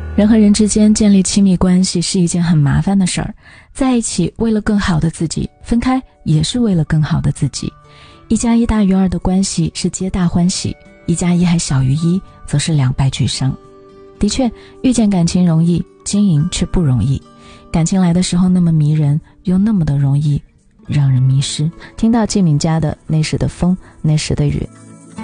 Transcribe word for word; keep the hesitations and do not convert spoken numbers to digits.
人和人之间建立亲密关系是一件很麻烦的事儿，在一起为了更好的自己，分开也是为了更好的自己。一加一大于二的关系是皆大欢喜，一加一还小于一则是两败俱伤。的确，遇见感情容易，经营却不容易。感情来的时候那么迷人，又那么的容易让人迷失。听到季敏佳的那时的风，那时的雨。